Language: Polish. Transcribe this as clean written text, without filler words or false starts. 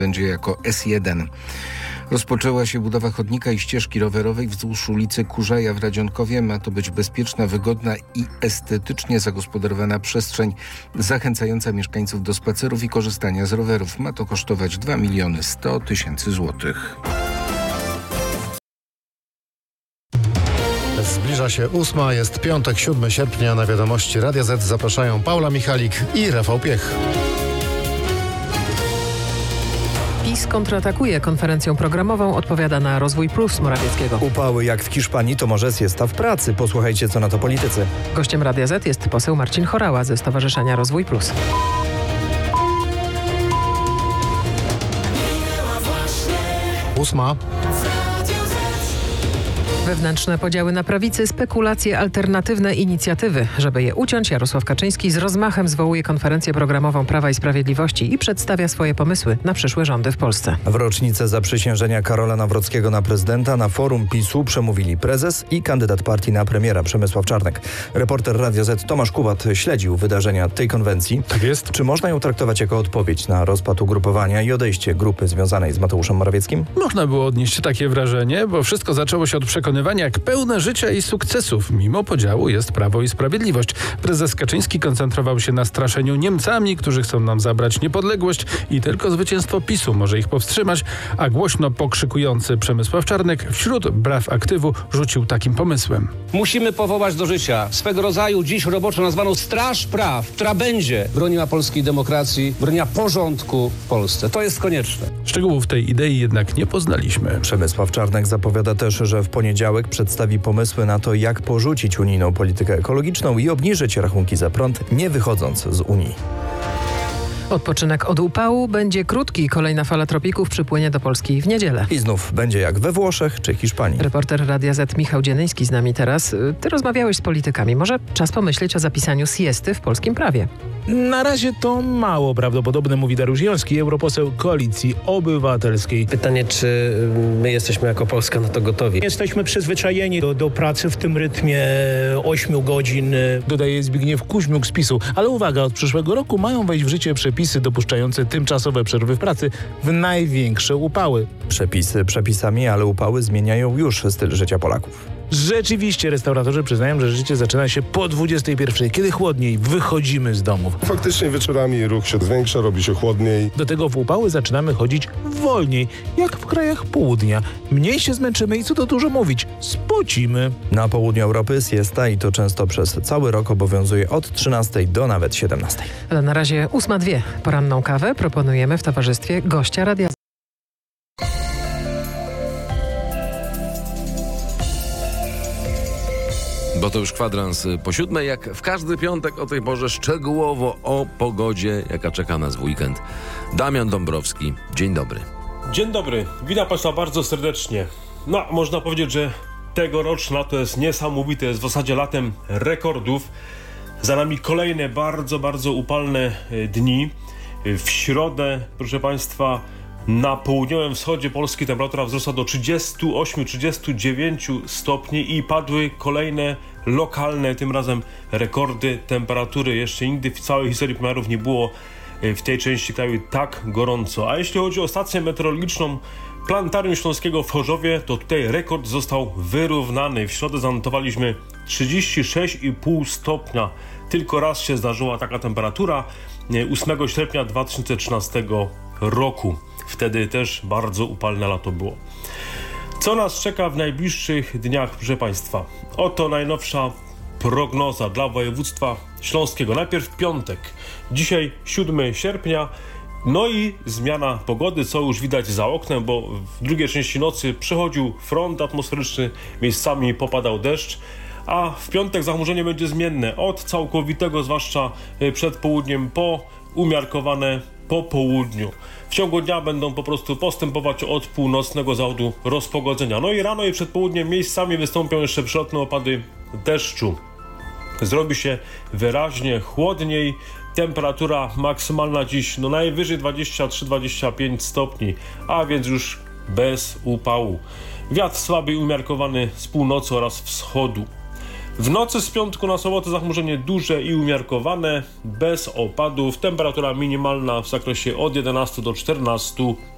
będzie jako S1. Rozpoczęła się budowa chodnika i ścieżki rowerowej wzdłuż ulicy Kurzaja w Radzionkowie. Ma to być bezpieczna, wygodna i estetycznie zagospodarowana przestrzeń zachęcająca mieszkańców do spacerów i korzystania z rowerów. Ma to kosztować 2 100 000 złotych. Zbliża się 8, jest piątek, 7 sierpnia. Na wiadomości Radia Z zapraszają Paula Michalik i Rafał Piech. PiS kontratakuje konferencją programową, odpowiada na Rozwój Plus Morawieckiego. Upały jak w Hiszpanii to może siesta w pracy. Posłuchajcie, co na to politycy. Gościem Radia Z jest poseł Marcin Horała ze Stowarzyszenia Rozwój Plus. Ósma. Wewnętrzne podziały na prawicy, spekulacje, alternatywne inicjatywy. Żeby je uciąć, Jarosław Kaczyński z rozmachem zwołuje konferencję programową Prawa i Sprawiedliwości i przedstawia swoje pomysły na przyszłe rządy w Polsce. W rocznicę zaprzysiężenia Karola Nawrockiego na prezydenta na forum PiS-u przemówili prezes i kandydat partii na premiera Przemysław Czarnek. Reporter Radia Z Tomasz Kubat śledził wydarzenia tej konwencji. Tak jest. Czy można ją traktować jako odpowiedź na rozpad ugrupowania i odejście grupy związanej z Mateuszem Morawieckim? Można było odnieść takie wrażenie, bo wszystko zaczęło się od przekonywania, jak pełne życia i sukcesów. Mimo podziału jest Prawo i Sprawiedliwość. Prezes Kaczyński koncentrował się na straszeniu Niemcami, którzy chcą nam zabrać niepodległość i tylko zwycięstwo PiS-u może ich powstrzymać, a głośno pokrzykujący Przemysław Czarnek wśród braw aktywu rzucił takim pomysłem. Musimy powołać do życia swego rodzaju dziś roboczo nazwaną Straż Praw, która będzie broniła polskiej demokracji, broniła porządku w Polsce. To jest konieczne. Szczegółów tej idei jednak nie poznaliśmy. Przemysław Czarnek zapowiada też, że w poniedziałek przedstawi pomysły na to, jak porzucić unijną politykę ekologiczną i obniżyć rachunki za prąd, nie wychodząc z Unii. Odpoczynek od upału będzie krótki. Kolejna fala tropików przypłynie do Polski w niedzielę. I znów będzie jak we Włoszech czy Hiszpanii. Reporter Radia Z Michał Dzienyński z nami teraz. Ty rozmawiałeś z politykami. Może czas pomyśleć o zapisaniu siesty w polskim prawie? Na razie to mało prawdopodobne, mówi Dariusz Joński, europoseł Koalicji Obywatelskiej. Pytanie, czy my jesteśmy jako Polska na to gotowi? Jesteśmy przyzwyczajeni do pracy w tym rytmie 8 godzin. Dodaje Zbigniew Kuźmiuk z PiS-u. Ale uwaga, od przyszłego roku mają wejść w życie przepisy dopuszczające tymczasowe przerwy w pracy w największe upały. Przepisy przepisami, ale upały zmieniają już styl życia Polaków. Rzeczywiście restauratorzy przyznają, że życie zaczyna się po 21, kiedy chłodniej wychodzimy z domów. Faktycznie wieczorami ruch się zwiększa, robi się chłodniej. Do tego w upały zaczynamy chodzić wolniej, jak w krajach południa. Mniej się zmęczymy i co to dużo mówić, spocimy. Na południu Europy siesta i to często przez cały rok obowiązuje od 13 do nawet 17. Ale na razie 8:02. Poranną kawę proponujemy w towarzystwie gościa Radia. Bo to już kwadrans po 7, jak w każdy piątek o tej porze szczegółowo o pogodzie, jaka czeka nas w weekend. Damian Dąbrowski, dzień dobry. Dzień dobry, witam Państwa bardzo serdecznie. No, można powiedzieć, że tegoroczne lato jest niesamowite, jest w zasadzie latem rekordów. Za nami kolejne bardzo upalne dni. W środę, proszę Państwa, na południowym wschodzie Polski temperatura wzrosła do 38-39 stopni i padły kolejne lokalne, tym razem rekordy temperatury. Jeszcze nigdy w całej historii pomiarów nie było w tej części kraju tak gorąco. A jeśli chodzi o stację meteorologiczną Planetarium Śląskiego w Chorzowie, to tutaj rekord został wyrównany. W środę zanotowaliśmy 36,5 stopnia. Tylko raz się zdarzyła taka temperatura, 8 sierpnia 2013 roku. Wtedy też bardzo upalne lato było. Co nas czeka w najbliższych dniach, proszę Państwa? Oto najnowsza prognoza dla województwa śląskiego. Najpierw piątek, dzisiaj 7 sierpnia, no i zmiana pogody, co już widać za oknem, bo w drugiej części nocy przechodził front atmosferyczny, miejscami popadał deszcz, a w piątek zachmurzenie będzie zmienne od całkowitego, zwłaszcza przed południem, po umiarkowane po południu. W ciągu dnia będą po prostu postępować od północnego zachodu rozpogodzenia. No i rano i przed południem miejscami wystąpią jeszcze przelotne opady deszczu. Zrobi się wyraźnie chłodniej. Temperatura maksymalna dziś no najwyżej 23-25 stopni, a więc już bez upału. Wiatr słaby i umiarkowany z północy oraz wschodu. W nocy z piątku na sobotę zachmurzenie duże i umiarkowane, bez opadów. Temperatura minimalna w zakresie od 11 do 14